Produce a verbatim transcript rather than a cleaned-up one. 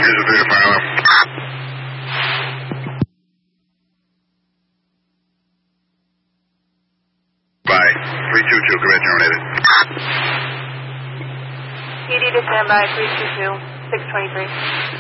Here's a three to fire alarm. Bye. three two two, command terminated. P D to stand by, three two two, six twenty-three.